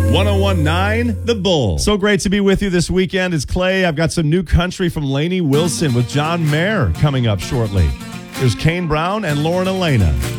1019 The Bull. So great to be with you this weekend. It's Clay. I've got some new country from Lainey Wilson with John Mayer coming up shortly. There's Kane Brown and Lauren Elena.